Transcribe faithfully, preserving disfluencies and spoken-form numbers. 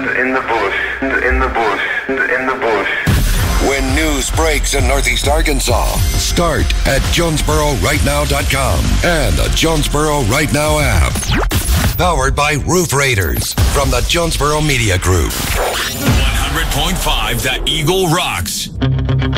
In the bush, in the bush, in the bush. When news breaks in Northeast Arkansas, start at Jonesboro Right Now dot com and the Jonesboro Right Now app. Powered by Roof Raiders from the Jonesboro Media Group. one hundred point five The Eagle rocks.